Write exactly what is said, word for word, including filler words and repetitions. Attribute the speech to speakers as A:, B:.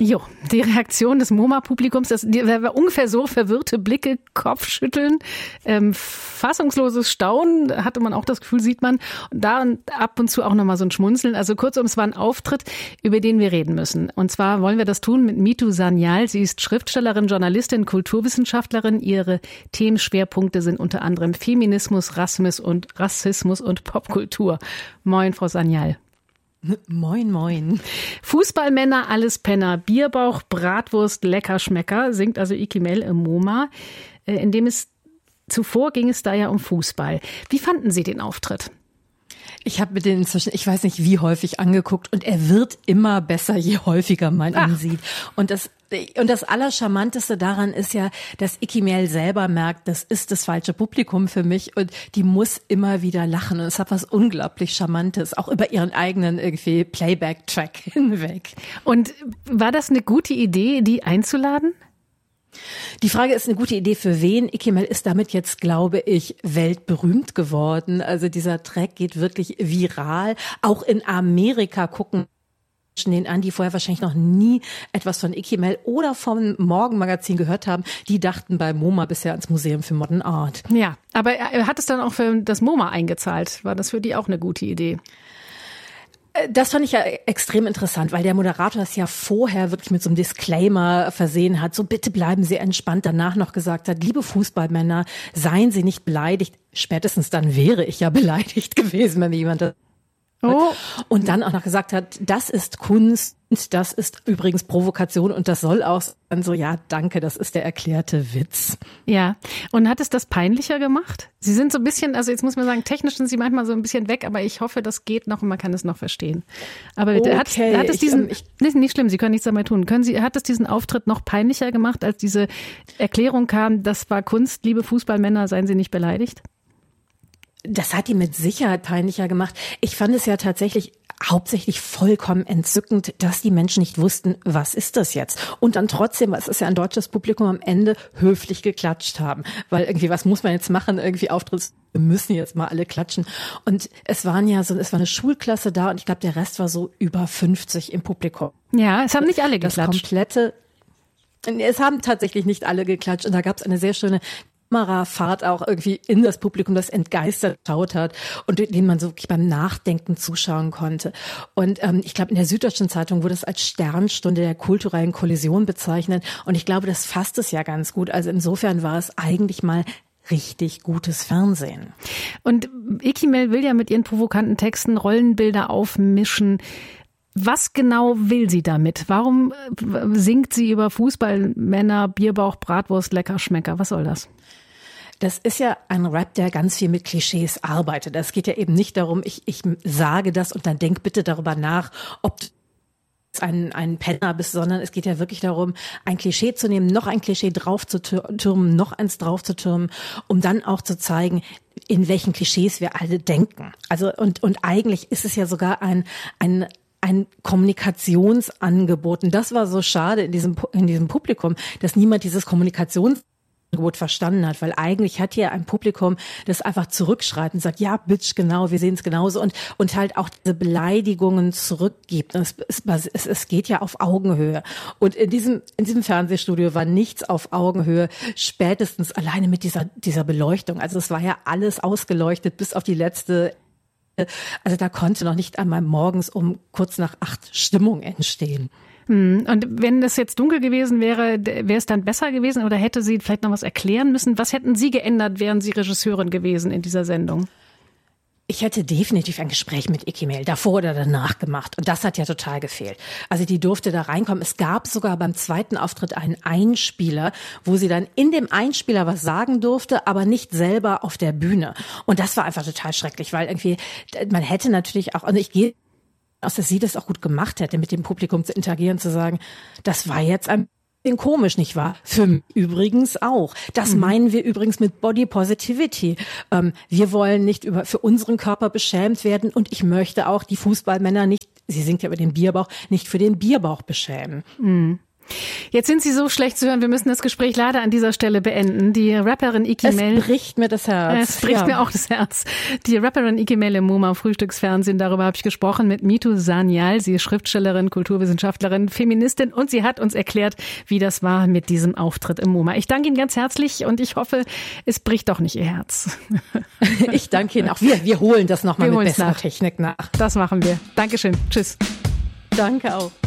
A: Jo, die Reaktion des MoMA-Publikums, das die, war ungefähr so: verwirrte Blicke, Kopfschütteln, ähm, fassungsloses Staunen, hatte man auch das Gefühl, sieht man. Und da und ab und zu auch nochmal so ein Schmunzeln. Also kurzum, es war ein Auftritt, über den wir reden müssen. Und zwar wollen wir das tun mit Mitu Sanyal. Sie ist Schriftstellerin, Journalistin, Kulturwissenschaftlerin. Ihre Themenschwerpunkte sind unter anderem Feminismus, Rassismus und Rassismus und Popkultur. Moin, Frau Sanyal.
B: Moin, moin.
A: Fußballmänner, alles Penner, Bierbauch, Bratwurst, Leckerschmecker, singt also Ikimel im MoMA. In dem es zuvor ging es da ja um Fußball. Wie fanden Sie den Auftritt?
B: Ich habe mir den inzwischen, ich weiß nicht wie häufig angeguckt, und er wird immer besser, je häufiger man ihn sieht. Und das Und das Allercharmanteste daran ist ja, dass Ikimel selber merkt, das ist das falsche Publikum für mich, und die muss immer wieder lachen, und es hat was unglaublich Charmantes, auch über ihren eigenen irgendwie Playback-Track hinweg.
A: Und war das eine gute Idee, die einzuladen?
B: Die Frage ist eine gute Idee für wen. Ikimel ist damit jetzt, glaube ich, weltberühmt geworden. Also dieser Track geht wirklich viral. Auch in Amerika gucken den an, die vorher wahrscheinlich noch nie etwas von Ikimel oder vom Morgenmagazin gehört haben. Die dachten bei MoMA bisher ans Museum für Modern Art.
A: Ja, aber er hat es dann auch für das MoMA eingezahlt. War das für die auch eine gute Idee?
B: Das fand ich ja extrem interessant, weil der Moderator es ja vorher wirklich mit so einem Disclaimer versehen hat. So, bitte bleiben Sie entspannt. Danach noch gesagt hat, liebe Fußballmänner, seien Sie nicht beleidigt. Spätestens dann wäre ich ja beleidigt gewesen, wenn mir jemand das Oh. Und dann auch noch gesagt hat, das ist Kunst, das ist übrigens Provokation, und das soll auch dann so, ja, danke, das ist der erklärte Witz.
A: Ja, und hat es das peinlicher gemacht? Sie sind so ein bisschen, also jetzt muss man sagen, technisch sind Sie manchmal so ein bisschen weg, aber ich hoffe, das geht noch und man kann es noch verstehen. Aber bitte, okay. hat, hat es diesen, ich, ich, nicht schlimm, Sie können nichts dabei tun. Können Sie, hat es diesen Auftritt noch peinlicher gemacht, als diese Erklärung kam, das war Kunst, liebe Fußballmänner, seien Sie nicht beleidigt?
B: Das hat die mit Sicherheit peinlicher gemacht. Ich fand es ja tatsächlich hauptsächlich vollkommen entzückend, dass die Menschen nicht wussten, was ist das jetzt? Und dann trotzdem, es ist ja ein deutsches Publikum, am Ende höflich geklatscht haben. Weil irgendwie, was muss man jetzt machen? Irgendwie Auftritt, wir müssen jetzt mal alle klatschen. Und es waren ja so, es war eine Schulklasse da, und ich glaube, der Rest war so über fünfzig im Publikum.
A: Ja, es haben nicht alle geklatscht.
B: Das komplette, es haben tatsächlich nicht alle geklatscht, und da gab es eine sehr schöne Kamerafahrt auch irgendwie in das Publikum, das entgeistert geschaut hat und dem man so wirklich beim Nachdenken zuschauen konnte. Und ähm, ich glaube, in der Süddeutschen Zeitung wurde es als Sternstunde der kulturellen Kollision bezeichnet, und ich glaube, das fasst es ja ganz gut. Also insofern war es eigentlich mal richtig gutes Fernsehen.
A: Und Ikimel will ja mit ihren provokanten Texten Rollenbilder aufmischen. Was genau will sie damit? Warum singt sie über Fußballmänner, Bierbauch, Bratwurst, Leckerschmecker? Was soll das?
B: Das ist ja ein Rap, der ganz viel mit Klischees arbeitet. Es geht ja eben nicht darum, ich, ich sage das und dann denk bitte darüber nach, ob du ein, ein Penner bist, sondern es geht ja wirklich darum, ein Klischee zu nehmen, noch ein Klischee draufzutürmen, noch eins draufzutürmen, um dann auch zu zeigen, in welchen Klischees wir alle denken. Also und und eigentlich ist es ja sogar ein ein ein Kommunikationsangebot. Und das war so schade in diesem in diesem Publikum, dass niemand dieses Kommunikationsangebot verstanden hat, weil eigentlich hat hier ein Publikum, das einfach zurückschreit und sagt, ja, Bitch, genau, wir sehen es genauso, und und halt auch diese Beleidigungen zurückgibt. Es, es, es, es geht ja auf Augenhöhe. Und in diesem in diesem Fernsehstudio war nichts auf Augenhöhe, spätestens alleine mit dieser dieser Beleuchtung. Also es war ja alles ausgeleuchtet bis auf die letzte. Also da konnte noch nicht einmal morgens um kurz nach acht Stimmung entstehen.
A: Und wenn es jetzt dunkel gewesen wäre, wäre es dann besser gewesen, oder hätte sie vielleicht noch was erklären müssen? Was hätten Sie geändert, wären Sie Regisseurin gewesen in dieser Sendung?
B: Ich hätte definitiv ein Gespräch mit Ikimel davor oder danach gemacht. Und das hat ja total gefehlt. Also die durfte da reinkommen. Es gab sogar beim zweiten Auftritt einen Einspieler, wo sie dann in dem Einspieler was sagen durfte, aber nicht selber auf der Bühne. Und das war einfach total schrecklich, weil irgendwie, man hätte natürlich auch, also ich gehe aus, dass sie das auch gut gemacht hätte, mit dem Publikum zu interagieren, zu sagen, das war jetzt ein bisschen komisch, nicht wahr? Für mich übrigens auch. Das mhm. meinen wir übrigens mit Body Positivity. Ähm, wir wollen nicht über für unseren Körper beschämt werden, und ich möchte auch die Fußballmänner nicht, sie singt ja über den Bierbauch, nicht für den Bierbauch beschämen.
A: Mhm. Jetzt sind Sie so schlecht zu hören, wir müssen das Gespräch leider an dieser Stelle beenden. Die Rapperin Iki Mel.
B: Es bricht mir das Herz.
A: Es bricht ja. mir auch das Herz. Die Rapperin Iki Mel im MoMA Frühstücksfernsehen, darüber habe ich gesprochen mit Mitu Sanyal. Sie ist Schriftstellerin, Kulturwissenschaftlerin, Feministin und sie hat uns erklärt, wie das war mit diesem Auftritt im MoMA. Ich danke Ihnen ganz herzlich und ich hoffe, es bricht doch nicht Ihr Herz.
B: Ich danke Ihnen auch. Wir, wir holen das nochmal mit besserer Technik nach.
A: Das machen wir. Dankeschön. Tschüss.
B: Danke auch.